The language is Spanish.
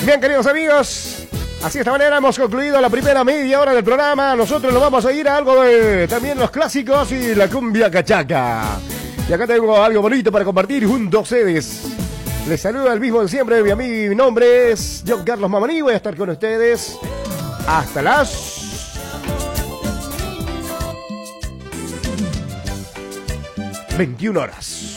Bien, queridos amigos, así de esta manera hemos concluido la primera media hora del programa. Nosotros nos vamos a ir a algo de también los clásicos y la cumbia cachaca. Y acá tengo algo bonito para compartir junto a ustedes. Les saludo al mismo de siempre. Mi nombre es John Carlos Mamani. Voy a estar con ustedes hasta las 21 horas.